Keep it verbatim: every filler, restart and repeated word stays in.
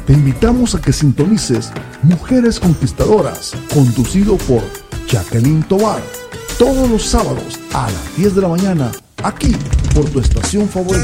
Te invitamos a que sintonices Mujeres Conquistadoras, conducido por Jacqueline Tovar, todos los sábados a las diez de la mañana, aquí por tu estación favorita.